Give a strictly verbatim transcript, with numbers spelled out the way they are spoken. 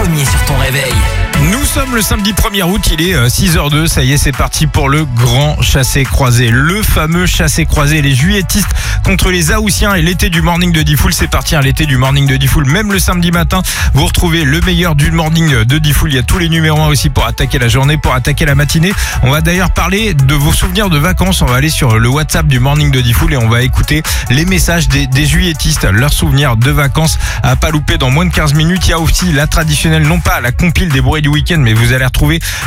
premier sur ton réveil. Nous sommes le samedi premier août, il est six heures deux, ça y est, c'est parti pour le grand chassé-croisé. Le fameux chassé-croisé, les juilletistes contre les Haussiens et l'été du morning de Diffoul, c'est parti, hein, l'été du morning de Diffoul. Même le samedi matin, vous retrouvez le meilleur du morning de Diffoul. Il y a tous les numéros un aussi pour attaquer la journée, pour attaquer la matinée. On va d'ailleurs parler de vos souvenirs de vacances. On va aller sur le WhatsApp du morning de Diffoul et on va écouter les messages des, des juilletistes, leurs souvenirs de vacances à pas louper dans moins de quinze minutes. Il y a aussi la traditionnelle, non pas la compile des bruits du week-end, mais vous allez retrouver